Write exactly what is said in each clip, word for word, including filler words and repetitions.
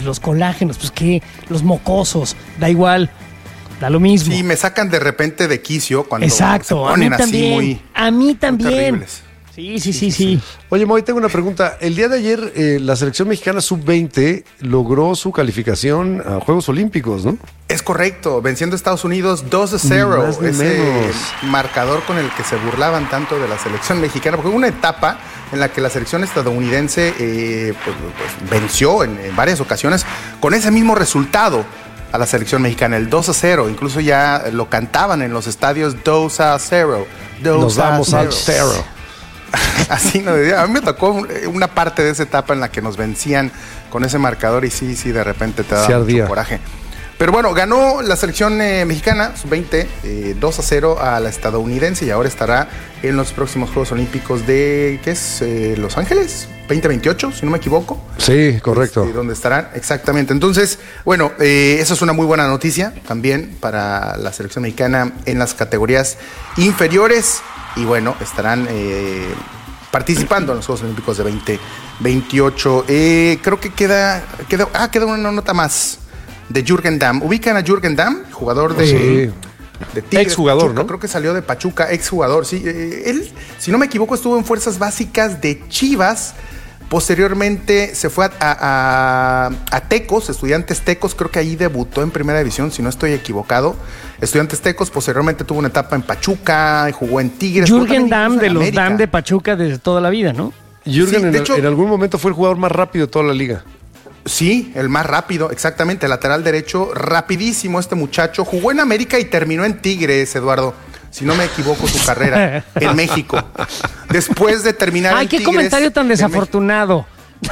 los colágenos, pues qué, los mocosos, da igual, da lo mismo. Sí, me sacan de repente de quicio cuando Exacto, se ponen a mí así también, muy, a mí también. muy terribles. Sí, sí, sí, sí. Oye, Moy, tengo una pregunta. El día de ayer, eh, la selección mexicana sub veinte logró su calificación a Juegos Olímpicos, ¿no? Es correcto, venciendo a Estados Unidos dos a cero, Ni más ni ese menos. marcador con el que se burlaban tanto de la selección mexicana, porque hubo una etapa en la que la selección estadounidense eh, pues, pues, venció en, en varias ocasiones con ese mismo resultado a la selección mexicana, el dos a cero, incluso ya lo cantaban en los estadios dos a cero. Nos vamos al cero. Así no, a mí me tocó una parte de esa etapa en la que nos vencían con ese marcador y sí, sí, de repente te da mucho coraje. Pero bueno, ganó la selección eh, mexicana, sub veinte, eh, dos a cero a la estadounidense y ahora estará en los próximos Juegos Olímpicos de, ¿qué es? Eh, Los Ángeles, veinte veintiocho, si no me equivoco. Sí, correcto. Este, donde estarán, exactamente. Entonces, bueno, eh, eso es una muy buena noticia también para la selección mexicana en las categorías inferiores. Y bueno, estarán eh, participando en los Juegos Olímpicos de veinte veintiocho. Eh, creo que queda, queda, ah, queda una nota más de Jürgen Damm. ¿Ubican a Jürgen Damm? Jugador de, sí. de Tigres. Exjugador, Pachuca, ¿no? Creo que salió de Pachuca, exjugador. Sí, eh, él, si no me equivoco, estuvo en fuerzas básicas de Chivas. Posteriormente se fue a, a, a Tecos, Estudiantes Tecos, creo que ahí debutó en primera división, si no estoy equivocado. Estudiantes Tecos, posteriormente tuvo una etapa en Pachuca, jugó en Tigres. Jürgen Damm, de los Damm de Pachuca desde toda la vida, ¿no? Jürgen Sí, en, de hecho, en algún momento fue el jugador más rápido de toda la liga. Sí, el más rápido, exactamente, lateral derecho, rapidísimo este muchacho. Jugó en América y terminó en Tigres, Eduardo. Si no me equivoco, su carrera en México. Después de terminar Ay, en qué Tigres, comentario tan de desafortunado.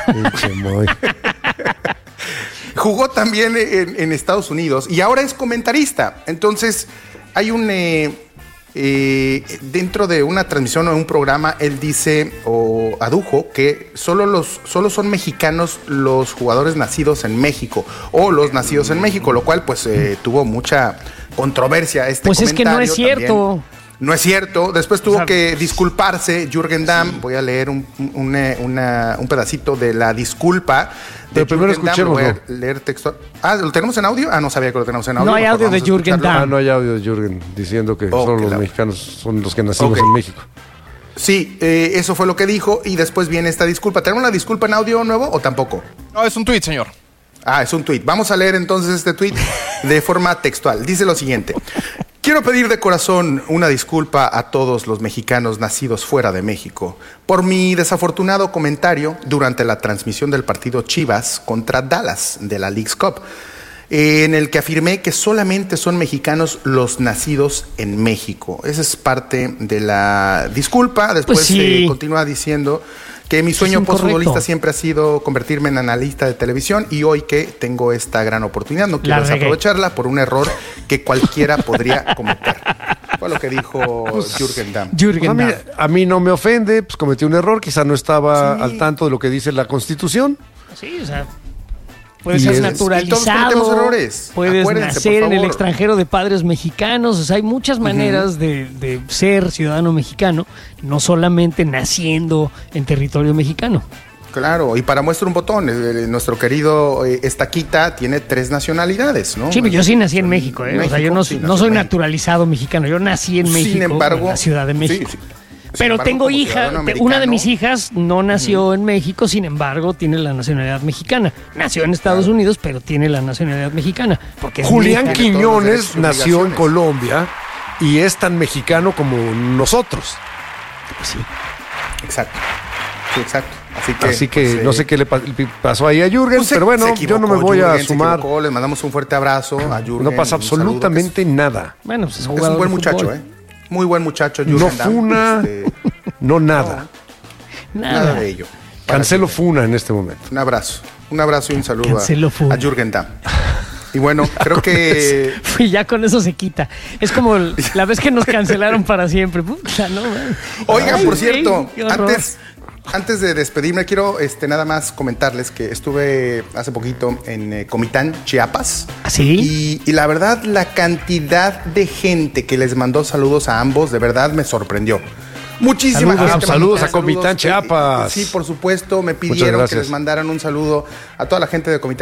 Jugó también en, en Estados Unidos y ahora es comentarista. Entonces, hay un... Eh, eh, dentro de una transmisión o un programa, él dice o adujo que solo, los, solo son mexicanos los jugadores nacidos en México o los nacidos en México, lo cual pues eh, tuvo mucha controversia este Pues es que no es cierto. También. No es cierto. Después tuvo O sea, que disculparse Jürgen Damm. Voy a leer un, un, una, un pedacito de la disculpa. Pero primero escuchemos. Voy a leer texto. Ah, ¿lo tenemos en audio? Ah, no sabía que lo tenemos en audio. No hay audio de Jürgen Damm. Ah, no hay audio de Jürgen diciendo que Oh, solo que los la... mexicanos son los que nacimos Okay. en México. Sí, eh, eso fue lo que dijo y después viene esta disculpa. ¿Tenemos una disculpa en audio nuevo o tampoco? No, es un tuit, señor. Ah, es un tuit. Vamos a leer entonces este tuit de forma textual. Dice lo siguiente. Quiero pedir de corazón una disculpa a todos los mexicanos nacidos fuera de México por mi desafortunado comentario durante la transmisión del partido Chivas contra Dallas de la Leagues Cup, en el que afirmé que solamente son mexicanos los nacidos en México. Esa es parte de la disculpa. Después Pues sí. eh, continúa diciendo que mi sueño postfutbolista siempre ha sido convertirme en analista de televisión y hoy que tengo esta gran oportunidad no quiero desaprovecharla por un error que cualquiera podría cometer. Fue lo que dijo Jürgen Damm. Jürgen a, mí, Damm. a mí no me ofende, pues cometí un error, quizá no estaba Sí. al tanto de lo que dice la Constitución. Sí, o sea, puedes Y ser es- naturalizado. y todos cometemos errores. Puedes Acuérdense, nacer por en el favor. extranjero de padres mexicanos. O sea, hay muchas maneras uh-huh. de, de ser ciudadano mexicano, no solamente naciendo en territorio mexicano. Claro, y para muestra un botón, eh, nuestro querido eh, Estaquita tiene tres nacionalidades, ¿no? Sí, pero yo sí nací en México, ¿eh? México, o sea, yo no, sí, no soy en naturalizado mexicano, yo nací en México, Sin embargo, en la Ciudad de México. Sí, sí. Pero embargo, tengo como hija, ciudadano te- una de americano- mis hijas no nació uh-huh. en México, sin embargo, tiene la nacionalidad mexicana. Nació en Estados Claro. Unidos, pero tiene la nacionalidad mexicana. Porque es Julián mexicana. Tiene todos los Quiñones derechos y nació en obligaciones. Colombia y es tan mexicano como nosotros. Pues sí. Exacto. Sí, exacto. Así que, Así que pues, no eh, sé qué le pa- pasó ahí a Jürgen, pues se- pero bueno, se equivocó, yo no me voy Jürgen, a se sumar. equivocó, les mandamos un fuerte abrazo a Jürgen. No pasa un saludo, absolutamente nada. Bueno, pues es, Es, jugador es un buen de muchacho, fútbol. ¿eh? Muy buen muchacho, Jürgen No Damm. funa, Este, no nada. Nada. nada de ello. Para Cancelo Jürgen. Funa en este momento. Un abrazo. Un abrazo y un saludo Cancelo a, Funa. a Jürgen Damm. Y bueno, creo que... Y ya con eso se quita. Es como el- la vez que nos cancelaron para siempre. Puta, no, man. Oigan, Ay, por güey, cierto, qué horror. antes, antes de despedirme, quiero este, nada más comentarles que estuve hace poquito en eh, Comitán, Chiapas. ¿Ah, sí? Y, y la verdad, la cantidad de gente que les mandó saludos a ambos, de verdad me sorprendió. Muchísimas Saludos, gente. saludos mandó a Comitán, saludos. Chiapas. Sí, por supuesto, me Muchas pidieron que gracias. les mandaran un saludo a toda la gente de Comitán